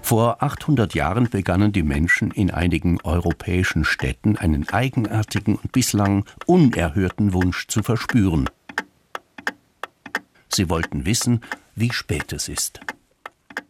Vor 800 Jahren begannen die Menschen in einigen europäischen Städten einen eigenartigen und bislang unerhörten Wunsch zu verspüren. Sie wollten wissen, wie spät es ist.